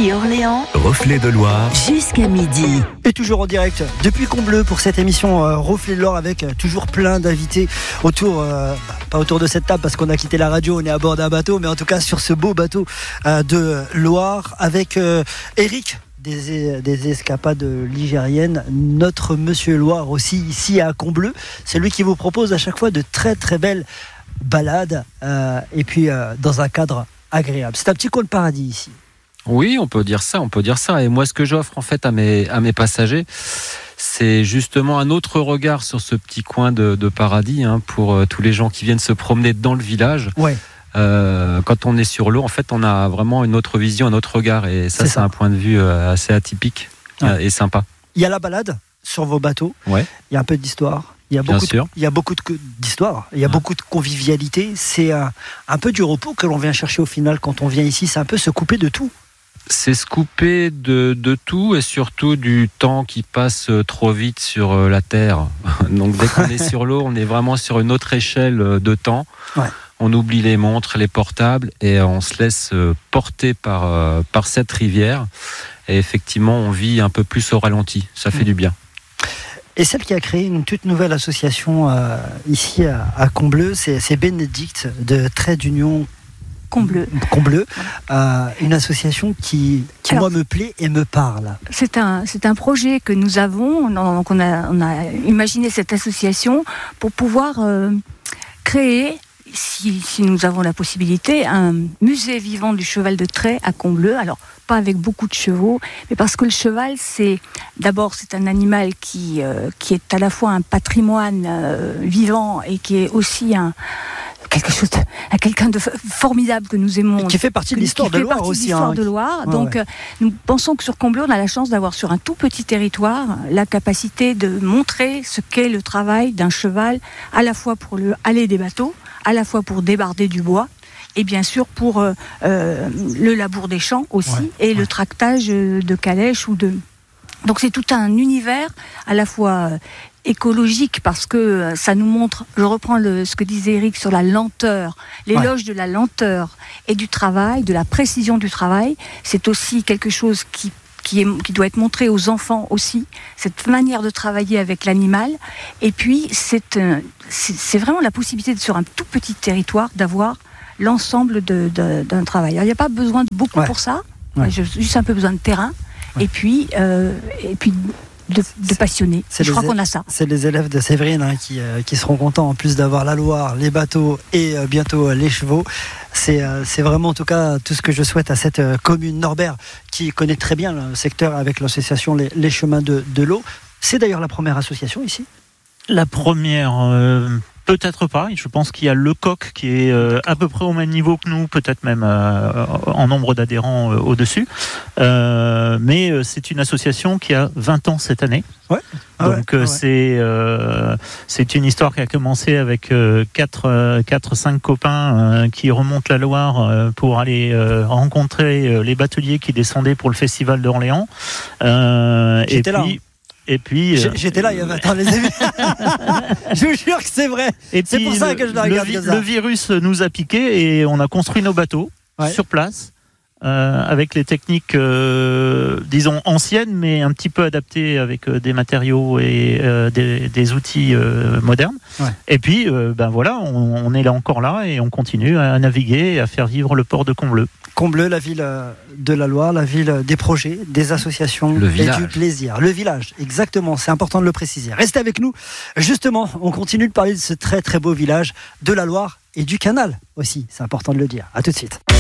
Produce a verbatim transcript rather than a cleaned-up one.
ici Orléans, Reflet de Loire, jusqu'à midi. Et toujours en direct depuis Combleu pour cette émission euh, Reflet de Loire avec euh, toujours plein d'invités autour, euh, bah, pas autour de cette table parce qu'on a quitté la radio, on est à bord d'un bateau, mais en tout cas sur ce beau bateau euh, de Loire avec euh, Eric. Des, des escapades ligériennes, notre Monsieur Loire aussi ici à Combleu. C'est lui qui vous propose à chaque fois de très très belles balades euh, et puis euh, dans un cadre agréable. C'est un petit coin de paradis ici. Oui, on peut dire ça, on peut dire ça. Et moi, ce que j'offre en fait à mes, à mes passagers, c'est justement un autre regard sur ce petit coin de, de paradis hein, pour euh, tous les gens qui viennent se promener dans le village. Ouais. Euh, quand on est sur l'eau, en fait, on a vraiment une autre vision, un autre regard. Et ça, c'est, c'est un point de vue euh, assez atypique ouais. euh, et sympa. Il y a la balade sur vos bateaux. Ouais. Il y a un peu d'histoire. Il y a Bien beaucoup, sûr. De, il y a beaucoup de, d'histoire. Il y a ouais. beaucoup de convivialité. C'est un, un peu du repos que l'on vient chercher au final quand on vient ici. C'est un peu se couper de tout. C'est se couper de, de tout et surtout du temps qui passe trop vite sur la terre. Donc dès qu'on est sur l'eau, on est vraiment sur une autre échelle de temps. Ouais. On oublie les montres, les portables et on se laisse porter par, par cette rivière. Et effectivement, on vit un peu plus au ralenti. Ça fait mmh. du bien. Et celle qui a créé une toute nouvelle association euh, ici à, à Combleu, c'est, c'est Bénédicte de Trait d'Union Combleu. Combleu, euh, une association qui, qui Alors, moi, me plaît et me parle. C'est un, c'est un projet que nous avons. Donc on, a, on a imaginé cette association pour pouvoir euh, créer, si, si nous avons la possibilité, un musée vivant du cheval de trait à Combleu. Alors, pas avec beaucoup de chevaux, mais parce que le cheval, c'est d'abord c'est un animal qui, euh, qui est à la fois un patrimoine euh, vivant et qui est aussi un quelque chose de, à quelqu'un de formidable que nous aimons. Et qui fait partie de l'histoire de Loire aussi. L'histoire hein. de Loire. Ah, Donc, ouais. euh, nous pensons que sur Combleu, on a la chance d'avoir sur un tout petit territoire la capacité de montrer ce qu'est le travail d'un cheval, à la fois pour le haler des bateaux, à la fois pour débarder du bois, et bien sûr pour euh, euh, le labour des champs aussi, ouais, et ouais. le tractage de calèches ou de. Donc c'est tout un univers à la fois écologique parce que ça nous montre, je reprends le, ce que disait Eric sur la lenteur, l'éloge ouais. de la lenteur et du travail, de la précision du travail. C'est aussi quelque chose qui, qui, est, qui doit être montré aux enfants aussi, cette manière de travailler avec l'animal. Et puis c'est, c'est, c'est vraiment la possibilité de, sur un tout petit territoire d'avoir l'ensemble de, de, d'un travail. Alors, il n'y a pas besoin de beaucoup ouais. pour ça, ouais. j'ai juste un peu besoin de terrain ouais. et puis, euh, et puis de, de passionnés. Je crois qu'on a ça. C'est les élèves de Séverine hein, qui, euh, qui seront contents en plus d'avoir la Loire, les bateaux et euh, bientôt euh, les chevaux. C'est, euh, c'est vraiment en tout cas tout ce que je souhaite à cette euh, commune. Norbert qui connaît très bien le secteur avec l'association Les, les Chemins de, de l'Eau. C'est d'ailleurs la première association ici. La première... Euh... Peut-être pas, je pense qu'il y a Le Coq qui est euh, à peu près au même niveau que nous, peut-être même euh, en nombre d'adhérents euh, au-dessus. Euh, mais euh, c'est une association qui a vingt ans cette année. Ouais. Ah Donc ouais, ouais. c'est euh, c'est une histoire qui a commencé avec euh, quatre cinq copains euh, qui remontent la Loire euh, pour aller euh, rencontrer euh, les bateliers qui descendaient pour le festival d'Orléans. Euh, J'étais et là. puis, Et puis, euh... j'étais là il y a vingt ans, les amis. Je vous jure que c'est vrai. Et c'est pour ça que je la regarde. Le, vi- le virus nous a piqué et on a construit nos bateaux ouais. sur place euh, avec les techniques, euh, disons anciennes, mais un petit peu adaptées avec euh, des matériaux et euh, des, des outils euh, modernes. Ouais. Et puis, euh, ben voilà, on, on est là encore là et on continue à naviguer et à faire vivre le port de Combleu. Combleu, la ville de la Loire, la ville des projets, des associations le et du plaisir. Le village, exactement, c'est important de le préciser. Restez avec nous. Justement, on continue de parler de ce très très beau village de la Loire et du canal aussi, c'est important de le dire. À tout de suite.